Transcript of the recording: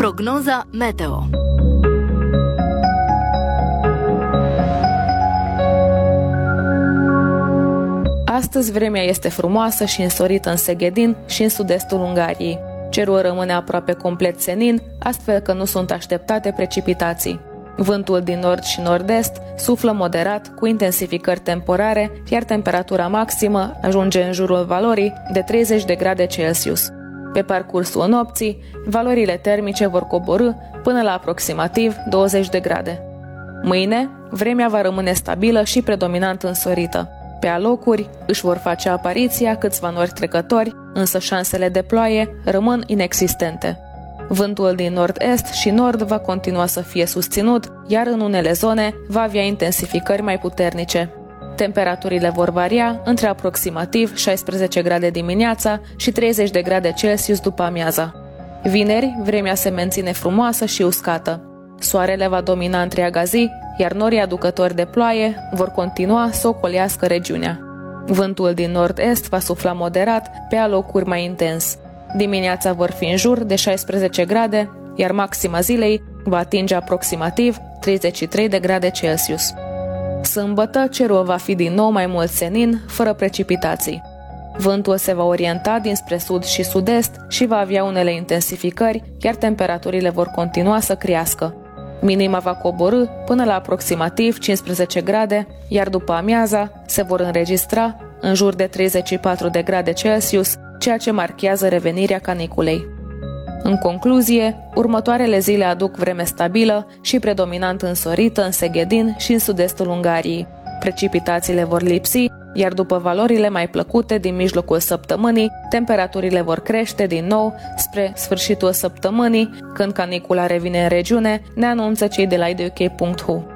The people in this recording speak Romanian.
Prognoza meteo. Astăzi vremea este frumoasă și însorită în Seghedin și în sud-estul Ungariei. Cerul rămâne aproape complet senin, astfel că nu sunt așteptate precipitații. Vântul din nord și nord-est suflă moderat, cu intensificări temporare, iar temperatura maximă ajunge în jurul valorii de 30 de grade Celsius. Pe parcursul nopții, valorile termice vor coborî până la aproximativ 20 de grade. Mâine, vremea va rămâne stabilă și predominant însorită. Pe alocuri își vor face apariția câțiva nori trecători, însă șansele de ploaie rămân inexistente. Vântul din nord-est și nord va continua să fie susținut, iar în unele zone va avea intensificări mai puternice. Temperaturile vor varia între aproximativ 16 grade dimineața și 30 de grade Celsius după amiaza. Vineri, vremea se menține frumoasă și uscată. Soarele va domina întreaga zi, iar norii aducători de ploaie vor continua să ocolească regiunea. Vântul din nord-est va sufla moderat, pe alocuri mai intens. Dimineața vor fi în jur de 16 grade, iar maxima zilei va atinge aproximativ 33 de grade Celsius. Sâmbătă, cerul va fi din nou mai mult senin, fără precipitații. Vântul se va orienta dinspre sud și sud-est și va avea unele intensificări, iar temperaturile vor continua să crească. Minima va coborî până la aproximativ 15 grade, iar după amiaza se vor înregistra în jur de 34 de grade Celsius, ceea ce marchează revenirea caniculei. În concluzie, următoarele zile aduc vreme stabilă și predominant însorită în Seghedin și în sud-estul Ungariei. Precipitațiile vor lipsi, iar după valorile mai plăcute din mijlocul săptămânii, temperaturile vor crește din nou spre sfârșitul săptămânii, când canicula revine în regiune, ne anunță cei de la iduk.hu.